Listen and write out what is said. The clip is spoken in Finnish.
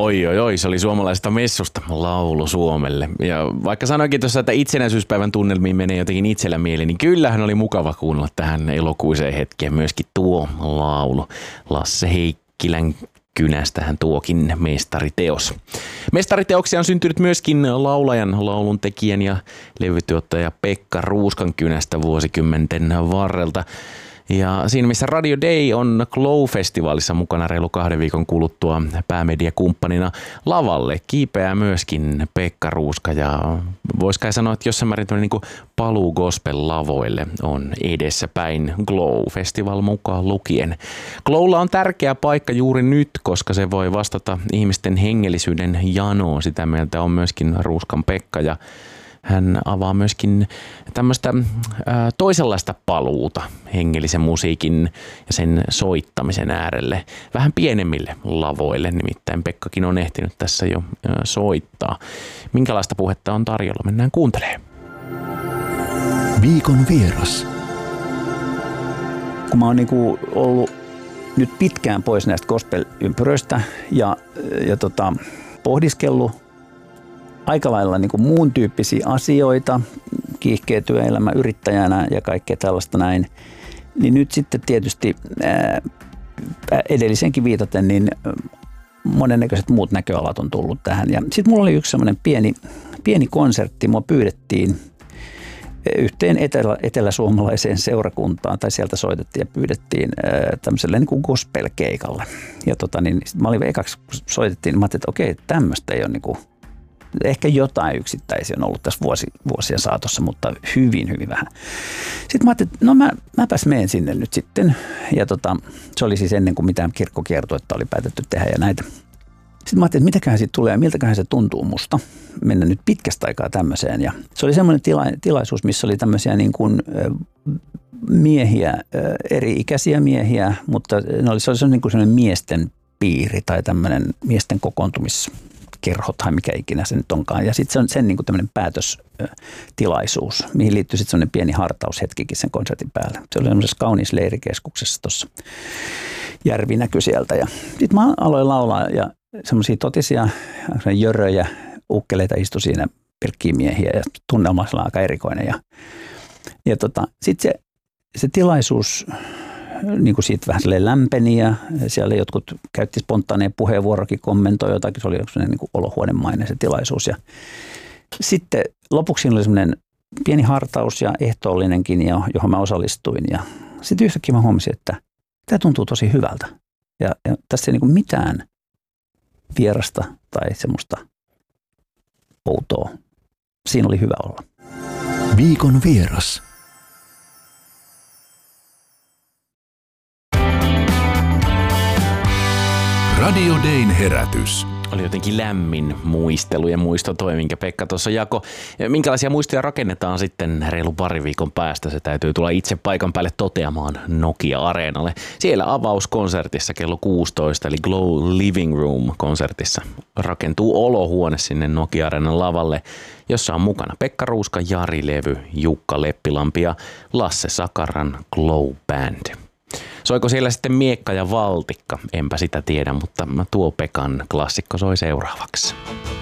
Oi, se oli suomalaisesta messusta laulu Suomelle. Ja vaikka sanoinkin tuossa, että itsenäisyyspäivän tunnelmiin menee jotenkin itsellä mieli, niin kyllähän oli mukava kuunnella tähän elokuiseen hetkeen myöskin tuo laulu. Lasse Heikkilän kynästähän tuokin mestariteos. Mestariteoksia on syntynyt myöskin laulajan, lauluntekijän ja levytuottaja Pekka Ruuskan kynästä vuosikymmenten varrelta. Ja siinä missä Radio Day on Glow-festivaalissa mukana reilu 2 viikon kuluttua päämediakumppanina, lavalle kiipeää myöskin Pekka Ruuska. Ja vois kai sanoa, että jossain määrin niin kuin paluu gospel-lavoille on edessä päin Glow-festival mukaan lukien. Glowlla on tärkeä paikka juuri nyt, koska se voi vastata ihmisten hengellisyyden janoon. Sitä mieltä on myöskin Ruuskan Pekka ja hän avaa myöskin tämmöistä toisenlaista paluuta hengellisen musiikin ja sen soittamisen äärelle vähän pienemmille lavoille. Nimittäin Pekkakin on ehtinyt tässä jo soittaa. Minkälaista puhetta on tarjolla? Mennään kuuntelemaan. Viikon vieras. Kun mä oon niinku ollut nyt pitkään pois näistä gospel-ympyröistä ja pohdiskellut aika lailla niin kuin muun tyyppisiä asioita, kiihkeä työelämä yrittäjänä ja kaikkea tällaista näin, niin nyt sitten tietysti edellisenkin viitaten, niin monennäköiset muut näköalat on tullut tähän. Ja sitten mulla oli yksi semmoinen pieni konsertti, mua pyydettiin yhteen eteläsuomalaiseen seurakuntaan, tai sieltä soitettiin ja pyydettiin tämmöiselle niin kuin gospel-keikalle. Ja niin mä olin ekaksi, kun soitettiin, niin mä ajattelin, että okei, tämmöistä ei ole niin kuin, ehkä jotain yksittäisiä on ollut tässä vuosien saatossa, mutta hyvin, hyvin vähän. Sitten mä ajattelin, että no mäpäs menen sinne nyt sitten. Ja se oli siis ennen kuin mitään kirkkokiertuetta oli päätetty tehdä ja näitä. Sitten mä ajattelin, että mitäköhän siitä tulee ja miltäköhän se tuntuu musta mennä nyt pitkästä aikaa tämmöiseen. Ja se oli semmoinen tilaisuus, missä oli tämmöisiä niin kuin miehiä, eri-ikäisiä miehiä, mutta se oli niin kuin semmoinen miesten piiri tai tämmöinen miesten kokoontumiskerho tai mikä ikinä se nyt onkaan. Ja sitten se on sen niin kuin tämmöinen päätöstilaisuus, mihin liittyy sitten semmoinen pieni hartaushetkikin sen konsertin päällä. Se oli semmoisessa kauniissa leirikeskuksessa tuossa. Järvi näkyi sieltä ja sitten mä aloin laulaa ja semmoisia totisia jöröjä, ukkeleita istui siinä, pelkkiä miehiä ja tunnelma oli aika erikoinen. Ja sitten se tilaisuus niin kuin siitä vähän lämpeni ja siellä jotkut käytti spontaaneja puheenvuorokin, kommentoi jotakin, se oli semmoinen niin kuin olohuonemainen se tilaisuus. Ja sitten lopuksi oli semmoinen pieni hartaus ja ehtoollinenkin, johon mä osallistuin ja sitten yhtäkkiä mä huomasin, että tämä tuntuu tosi hyvältä ja tässä ei niin kuin mitään vierasta tai semmoista outoa. Siinä oli hyvä olla. Viikon vieras. Radio Dayn herätys. Oli jotenkin lämmin muistelu ja muisto toi, minkä Pekka tuossa jako. Minkälaisia muistoja rakennetaan sitten reilu pari viikon päästä? Se täytyy tulla itse paikan päälle toteamaan Nokia-areenalle. Siellä avauskonsertissa kello 16, eli Glow Living Room-konsertissa rakentuu olohuone sinne Nokia-areenan lavalle, jossa on mukana Pekka Ruuska, Jari Levy, Jukka Leppilampi ja Lasse Sakaran Glow Band. Soiko siellä sitten Miekka ja Valtikka? Enpä sitä tiedä, mutta tuo Pekan klassikko soi seuraavaksi.